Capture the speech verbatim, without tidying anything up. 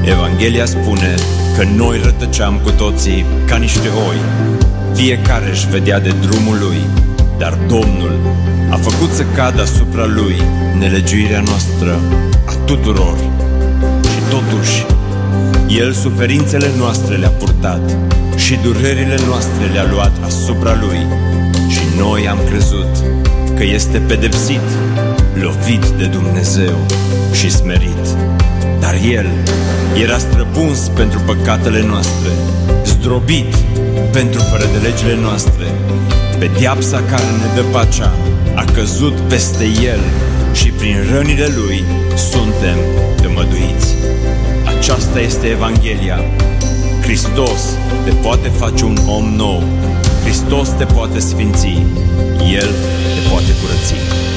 Evanghelia spune că noi rătăceam cu toții ca niște oi. Fiecare își vedea de drumul lui, dar Domnul a făcut să cadă asupra lui nelegiuirea noastră a tuturor. Și totuși, El suferințele noastre le-a purtat și durerile noastre le-a luat asupra lui. Și noi am crezut că este pedepsit, lovit de Dumnezeu și smerit. Dar El era străpuns pentru păcatele noastre, zdrobit pentru fără de legile noastre. Pedeapsa care ne dă pacea a căzut peste El și prin rănile Lui suntem tămăduiți. Aceasta este Evanghelia. Hristos te poate face un om nou. Hristos te poate sfinți. El te poate curăți.